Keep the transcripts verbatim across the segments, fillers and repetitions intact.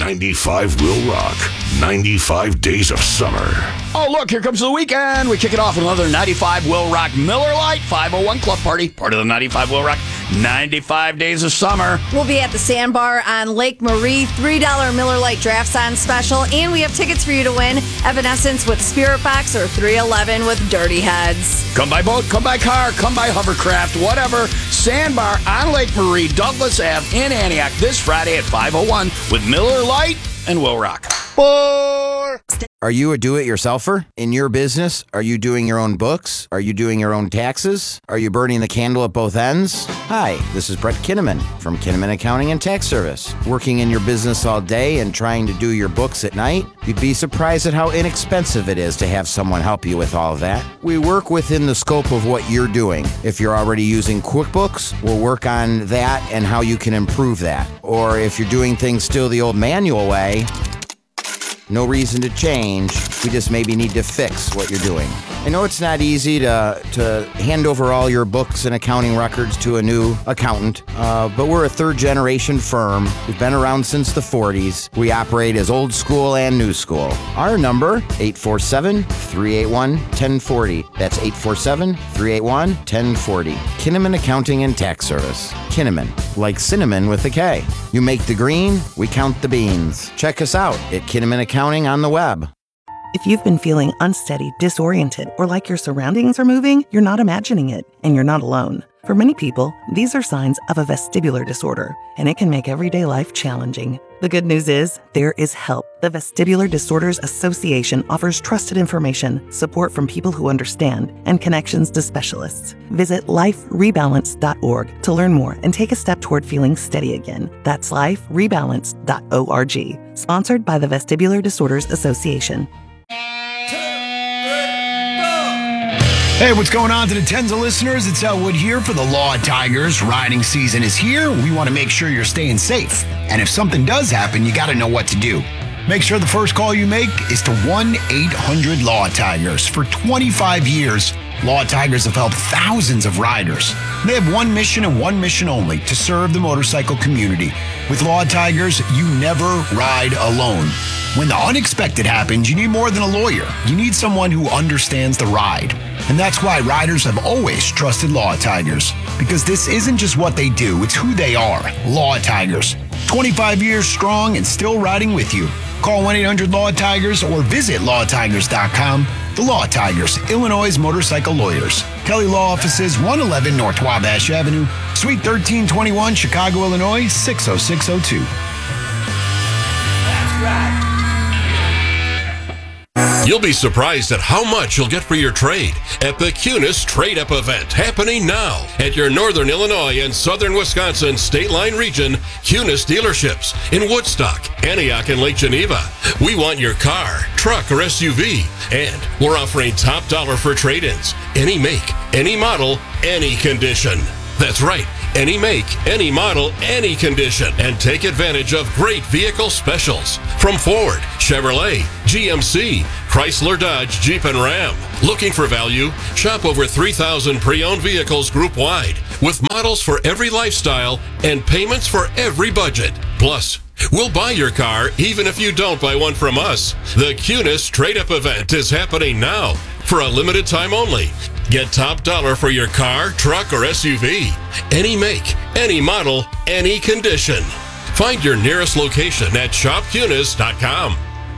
ninety-five will rock. ninety-five days of summer. Oh, look, here comes the weekend. We kick it off with another ninety-five Will Rock Miller Lite five oh one Club Party, part of the ninety-five Will Rock ninety-five Days of Summer. We'll be at the Sandbar on Lake Marie, three dollars Miller Lite Drafts on special, and we have tickets for you to win Evanescence with Spirit Box or three eleven with Dirty Heads. Come by boat, come by car, come by hovercraft, whatever. Sandbar on Lake Marie, Douglas Avenue in Antioch this Friday at five oh one with Miller Lite and Will Rock. Four. Are you a do-it-yourselfer in your business? Are you doing your own books? Are you doing your own taxes? Are you burning the candle at both ends? Hi, this is Brett Kinnaman from Kinnaman Accounting and Tax Service. Working in your business all day and trying to do your books at night? You'd be surprised at how inexpensive it is to have someone help you with all of that. We work within the scope of what you're doing. If you're already using QuickBooks, we'll work on that and how you can improve that. Or if you're doing things still the old manual way, no reason to change. We just maybe need to fix what you're doing. I know it's not easy to to hand over all your books and accounting records to a new accountant, uh, but we're a third-generation firm. We've been around since the forties. We operate as old school and new school. Our number, eight four seven, three eight one, one zero four zero. That's eight four seven, three eight one, one zero four zero. Kinnaman Accounting and Tax Service. Kinnaman, like cinnamon with a K. You make the green, we count the beans. Check us out at Kinnaman Accounting on the web. If you've been feeling unsteady, disoriented, or like your surroundings are moving, you're not imagining it, and you're not alone. For many people, these are signs of a vestibular disorder, and it can make everyday life challenging. The good news is, there is help. The Vestibular Disorders Association offers trusted information, support from people who understand, and connections to specialists. Visit life rebalance dot org to learn more and take a step toward feeling steady again. That's life rebalance dot org. Sponsored by the Vestibular Disorders Association. Hey, what's going on to the tens of listeners? It's Elwood here for the Law Tigers. Riding season is here. We want to make sure you're staying safe. And if something does happen, you got to know what to do. Make sure the first call you make is to one eight hundred law tigers. For twenty-five years, Law Tigers have helped thousands of riders. They have one mission and one mission only, to serve the motorcycle community. With Law Tigers, you never ride alone. When the unexpected happens, you need more than a lawyer. You need someone who understands the ride. And that's why riders have always trusted Law Tigers. Because this isn't just what they do, it's who they are. Law Tigers. twenty-five years strong and still riding with you. Call one eight hundred law tigers or visit law tigers dot com. The Law Tigers, Illinois' motorcycle lawyers. Kelly Law Offices, one eleven North Wabash Avenue, Suite thirteen twenty-one, Chicago, Illinois, six oh six oh two. That's right. You'll be surprised at how much you'll get for your trade at the Kunis Trade-Up event happening now at your Northern Illinois and Southern Wisconsin State Line region Kunis dealerships in Woodstock, Antioch, and Lake Geneva. We want your car, truck, or S U V, and we're offering top dollar for trade-ins. Any make, any model, any condition. That's right. Any make, any model, any condition, and take advantage of great vehicle specials from Ford, Chevrolet, G M C, Chrysler, Dodge, Jeep, and Ram. Looking for value? Shop over three thousand pre-owned vehicles group-wide with models for every lifestyle and payments for every budget. Plus, we'll buy your car even if you don't buy one from us. The Kunis Trade-Up event is happening now for a limited time only. Get top dollar for your car, truck, or S U V. Any make, any model, any condition. Find your nearest location at shop kunis dot com.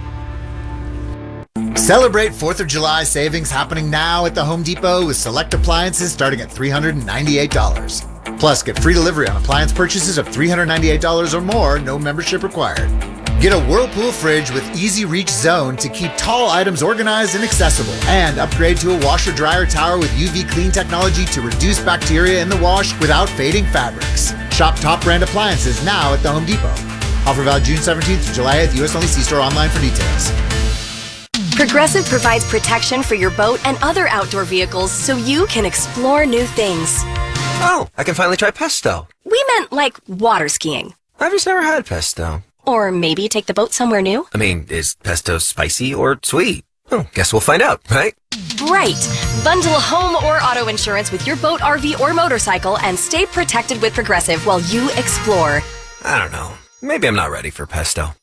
Celebrate fourth of July savings happening now at the Home Depot with select appliances starting at three hundred ninety-eight dollars. Plus, get free delivery on appliance purchases of three hundred ninety-eight dollars or more, no membership required. Get a Whirlpool fridge with Easy Reach Zone to keep tall items organized and accessible. And upgrade to a washer-dryer tower with U V Clean technology to reduce bacteria in the wash without fading fabrics. Shop top brand appliances now at the Home Depot. Offer valid June seventeenth to July eighth, U S only. See store online for details. Progressive provides protection for your boat and other outdoor vehicles so you can explore new things. Oh, I can finally try pesto. We meant like water skiing. I've just never had pesto. Or maybe take the boat somewhere new. I mean, is pesto spicy or sweet? Oh, guess we'll find out, right? Right. Bundle home or auto insurance with your boat, R V, or motorcycle and stay protected with Progressive while you explore. I don't know. Maybe I'm not ready for pesto.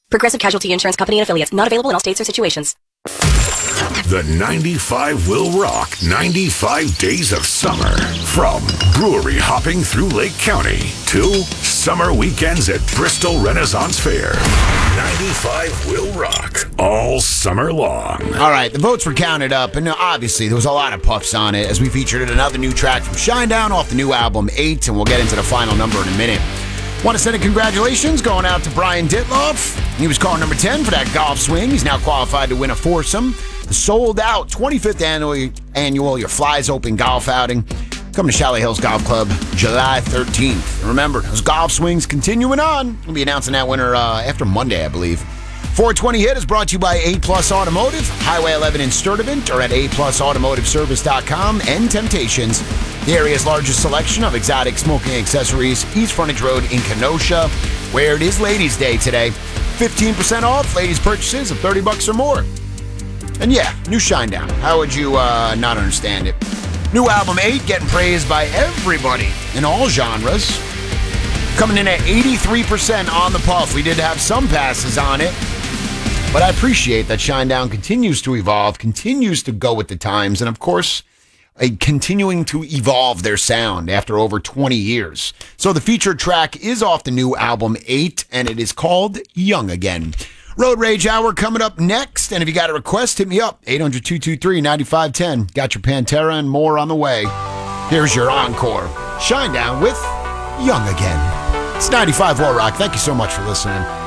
Progressive Casualty Insurance Company and Affiliates. Not available in all states or situations. The ninety-five will rock ninety-five days of summer. From brewery hopping through Lake County to summer weekends at Bristol Renaissance Fair. ninety-five will rock all summer long. All right, the votes were counted up, and obviously there was a lot of puffs on it as we featured another new track from Shinedown off the new album eight, and we'll get into the final number in a minute. Want to send a congratulations going out to Brian Ditloff. He was car number ten for that golf swing. He's now qualified to win a foursome. The sold-out twenty-fifth annual, annual Your Flies Open golf outing. Come to Chalet Hills Golf Club July thirteenth. And remember, those golf swings continuing on. We'll be announcing that winner uh, after Monday, I believe. four twenty Hit is brought to you by A Plus Automotive, Highway eleven in Sturtevant, or at a plus automotive service dot com, and Temptations, the area's largest selection of exotic smoking accessories, East Frontage Road in Kenosha, where it is Ladies' Day today. fifteen percent off ladies' purchases of thirty bucks or more. And yeah, new Shinedown. How would you uh, not understand it? New album eight getting praised by everybody in all genres. Coming in at eighty-three percent on the puff. We did have some passes on it, but I appreciate that Shinedown continues to evolve, continues to go with the times, and of course, uh, continuing to evolve their sound after over twenty years. So the featured track is off the new album eight, and it is called Young Again. Road Rage Hour coming up next, and if you got a request, hit me up, eight hundred, two two three, nine five one zero. Got your Pantera and more on the way. Here's your encore. Shinedown with Young Again. It's ninety-five War Rock. Thank you so much for listening.